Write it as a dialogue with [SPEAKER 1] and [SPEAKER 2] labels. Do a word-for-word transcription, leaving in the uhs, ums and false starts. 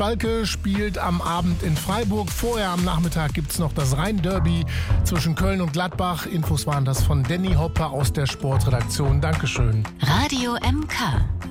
[SPEAKER 1] Schalke spielt am Abend in Freiburg. Vorher am Nachmittag gibt es noch das Rhein-Derby zwischen Köln und Gladbach. Infos waren das von Danny Hopper aus der Sportredaktion. Dankeschön.
[SPEAKER 2] Radio M K.